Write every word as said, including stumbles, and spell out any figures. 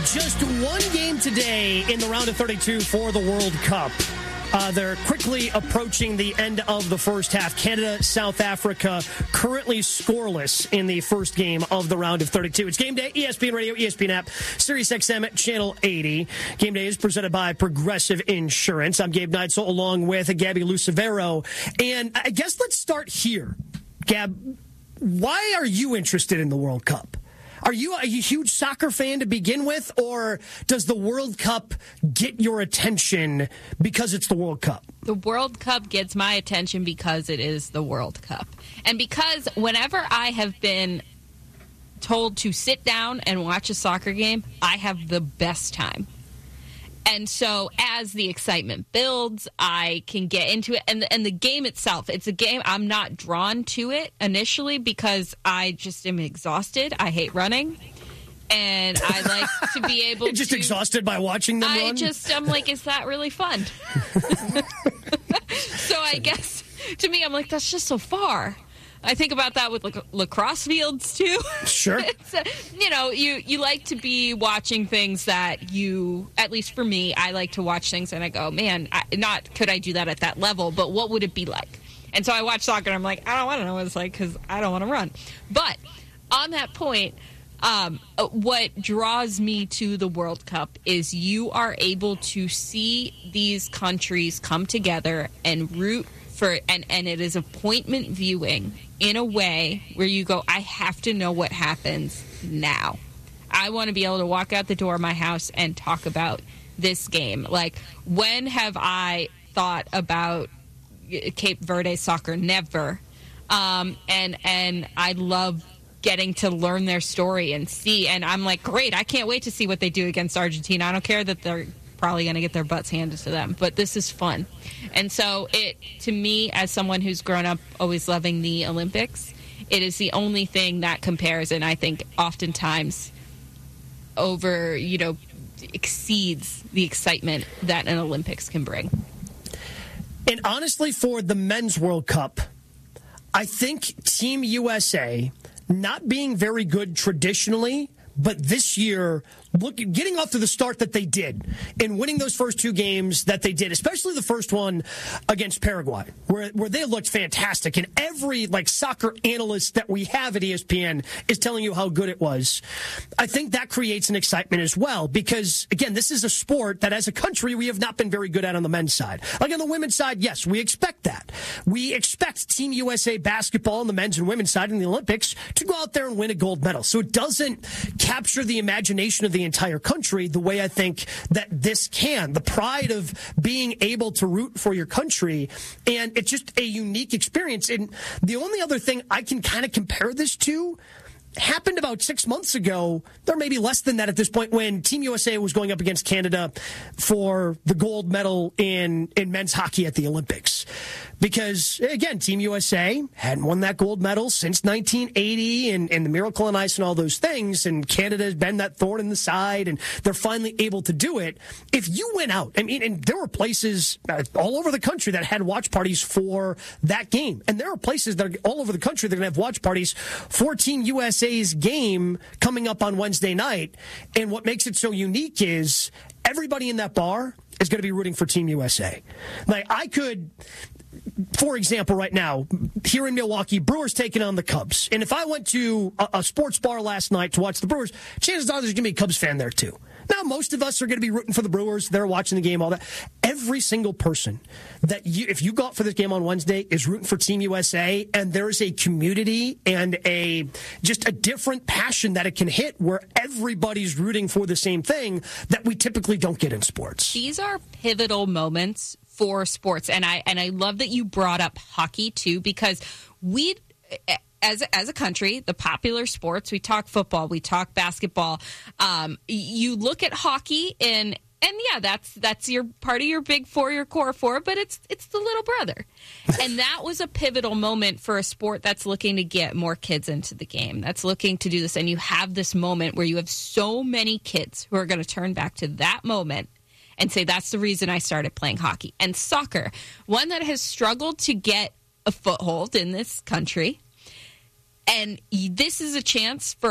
Just one game today in the round of thirty-two for the World Cup. Uh, they're quickly approaching the end of the first half. Canada, South Africa, currently scoreless in the first game of the round of thirty-two. It's game day, E S P N Radio, E S P N app, Sirius X M, Channel eighty. Game day is presented by Progressive Insurance. I'm Gabe Neitzel along with Gabby Lucevero. And I guess let's start here. Gab, why are you interested in the World Cup? Are you a huge soccer fan to begin with, or does the World Cup get your attention because it's the World Cup? The World Cup gets my attention because it is the World Cup. And because whenever I have been told to sit down and watch a soccer game, I have the best time. And so as the excitement builds, I can get into it. And the, and the game itself, it's a game I'm not drawn to it initially because I just am exhausted. I hate running. And I like to be able You're just to... just exhausted by watching them I run? just, I'm like, is that really fun? So I guess, to me, I'm like, that's just so far. I think about that with lac- lacrosse fields, too. Sure. It's, uh, you know, you, you like to be watching things that you, at least for me, I like to watch things and I go, man, I, not could I do that at that level, but what would it be like? And so I watch soccer and I'm like, I don't want to know what it's like because I don't want to run. But on that point, um, what draws me to the World Cup is you are able to see these countries come together and root for, and, and it is appointment viewing in a way where you go, I have to know what happens now. I want to be able to walk out the door of my house and talk about this game. Like, when have I thought about Cape Verde soccer? Never. Um, and and I love getting to learn their story and see. And I'm like, great, I can't wait to see what they do against Argentina. I don't care that they're probably going to get their butts handed to them, but this is fun. And so it, to me, as someone who's grown up always loving the Olympics, it is the only thing that compares, and I think oftentimes over, you know, exceeds the excitement that an Olympics can bring. And honestly, for the Men's World Cup, I think Team U S A, not being very good traditionally, but this year, look, getting off to the start that they did and winning those first two games that they did, especially the first one against Paraguay, where where they looked fantastic. And every like soccer analyst that we have at E S P N is telling you how good it was. I think that creates an excitement as well because, again, this is a sport that as a country we have not been very good at on the men's side. Like on the women's side, yes, we expect that. We expect Team U S A basketball on the men's and women's side in the Olympics to go out there and win a gold medal. So it doesn't capture the imagination of the entire country the way I think that this can. The pride of being able to root for your country, and it's just a unique experience. And the only other thing I can kind of compare this to happened about six months ago, or maybe less than that at this point, when Team U S A was going up against Canada for the gold medal in, in men's hockey at the Olympics. Because, again, Team U S A hadn't won that gold medal since nineteen eighty and, and the Miracle on Ice and all those things, and Canada has been that thorn in the side, and they're finally able to do it. If you went out, I mean, and there were places all over the country that had watch parties for that game, and there are places that are all over the country that are going to have watch parties for Team U S A's game coming up on Wednesday night. And what makes it so unique is everybody in that bar is going to be rooting for Team U S A. Like, I could... For example, right now, here in Milwaukee, Brewers taking on the Cubs. And if I went to a, a sports bar last night to watch the Brewers, chances are there's going to be a Cubs fan there too. Now, most of us are going to be rooting for the Brewers. They're watching the game, all that. Every single person that you, if you go out for this game on Wednesday, is rooting for Team U S A, and there's a community and a just a different passion that it can hit where everybody's rooting for the same thing that we typically don't get in sports. These are pivotal moments for sports, and I and I love that you brought up hockey too, because we, as as a country, the popular sports, we talk football, we talk basketball. Um, you look at hockey, and and yeah, that's that's your part of your big four, your core four, but it's it's the little brother, and that was a pivotal moment for a sport that's looking to get more kids into the game, that's looking to do this, and you have this moment where you have so many kids who are going to turn back to that moment and say, that's the reason I started playing hockey. And soccer, one that has struggled to get a foothold in this country. And this is a chance for